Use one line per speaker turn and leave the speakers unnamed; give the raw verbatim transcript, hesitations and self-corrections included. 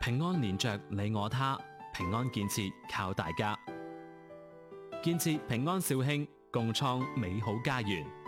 平安連着你我他，平安建設靠大家，建設平安肇慶，共創美好家園。